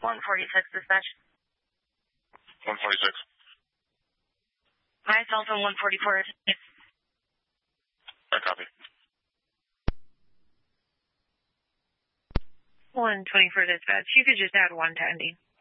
146 dispatch. 146. Hi, cell phone 144. I copy. 124 dispatch. You could just add 1 to ending.